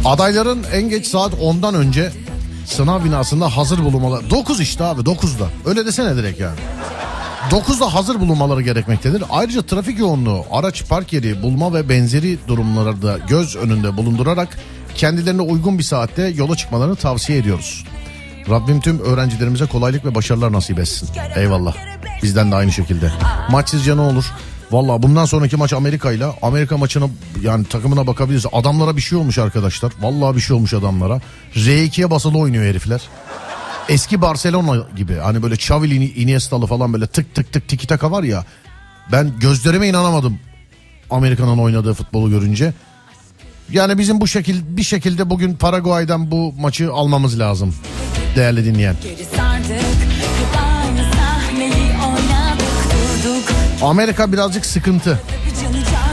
Adayların en geç saat 10'dan önce sınav binasında hazır bulunmaları. 9 işte abi, 9'da. Öyle desene direkt yani. 9'da hazır bulunmaları gerekmektedir. Ayrıca trafik yoğunluğu, araç park yeri bulma ve benzeri durumları da göz önünde bulundurarak kendilerine uygun bir saatte yola çıkmalarını tavsiye ediyoruz. Rabbim tüm öğrencilerimize kolaylık ve başarılar nasip etsin. Eyvallah. Bizden de aynı şekilde. Maç sizce ne olur? Valla bundan sonraki maç Amerika'yla. Amerika maçına yani takımına bakabiliriz. Adamlara bir şey olmuş arkadaşlar. Valla bir şey olmuş adamlara. R2'ye basılı oynuyor herifler. Eski Barcelona gibi. Hani böyle Xavi, Iniesta'lı falan böyle tık tık tık tiki taka var ya. Ben gözlerime inanamadım Amerika'nın oynadığı futbolu görünce. Yani bizim bir şekilde bugün Paraguay'dan bu maçı almamız lazım. Değerli dinleyen. Amerika birazcık sıkıntı.